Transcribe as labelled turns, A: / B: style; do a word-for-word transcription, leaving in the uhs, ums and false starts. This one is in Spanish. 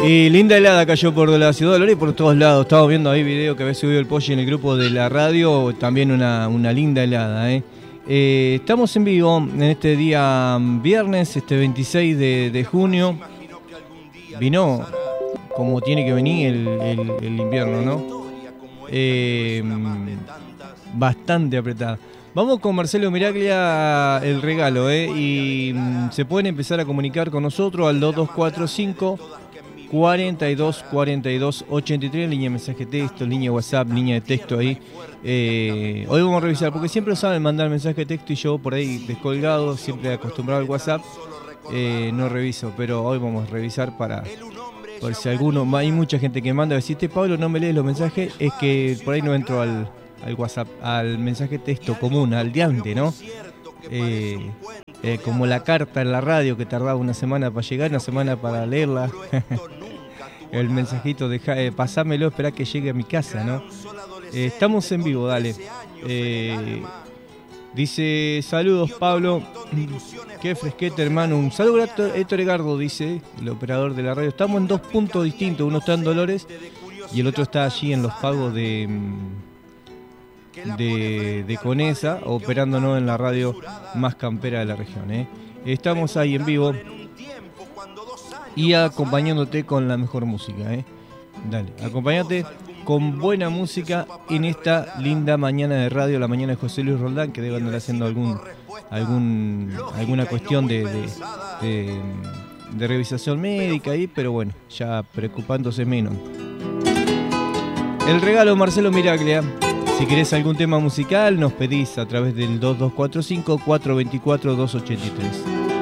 A: Y linda helada cayó por la ciudad de Dolores y por todos lados. Estamos viendo ahí video que había subido el Pollo en el grupo de la radio. También una, una linda helada, ¿eh? Eh, estamos en vivo en este día viernes, este veintiséis de, de junio. Vino como tiene que venir el, el, el invierno, ¿no? Eh, bastante apretada. Vamos con Marcelo Miraglia, el regalo, ¿eh? Y mm, se pueden empezar a comunicar con nosotros al dos dos cuatro cinco, cuarenta y dos, cuarenta y dos, ochenta y tres, línea de mensaje de texto, línea de WhatsApp, línea de texto ahí. Eh, hoy vamos a revisar, porque siempre saben mandar mensaje de texto y yo por ahí descolgado, siempre acostumbrado al WhatsApp, eh, no reviso, pero hoy vamos a revisar para... Por si alguno, hay mucha gente que manda, deciste Pablo, no me lees los mensajes, es que por ahí no entro al, al WhatsApp, al mensaje texto común, al de antes, ¿no? Eh, eh, como la carta en la radio que tardaba una semana para llegar, una semana para leerla. El mensajito, de, eh, pasámelo, esperá que llegue a mi casa, ¿no? Eh, estamos en vivo, dale. Eh, dice, saludos Pablo, qué fresquete hermano, un saludo a Héctor Egardo, dice el operador de la radio. Estamos en dos puntos distintos, uno está en Dolores y el otro está allí en los pagos de, de, de Conesa, operándonos en la radio más campera de la región, ¿eh? Estamos ahí en vivo y acompañándote con la mejor música, ¿eh? Dale, acompáñate con buena música en esta linda mañana de radio, la mañana de José Luis Roldán, que debe andar haciendo algún, algún, alguna cuestión de, de, de, de revisación médica ahí, pero bueno, ya preocupándose menos. El regalo Marcelo Miraglia. Si querés algún tema musical, nos pedís a través del dos dos cuatro cinco, cuatro dos cuatro, dos ocho tres.